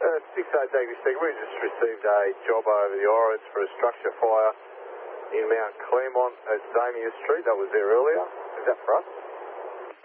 6-8 Dagny Steak, we just received a job over the Orioles for a structure fire in Mount Claremont at Damien Street. That was there earlier. Is that for us?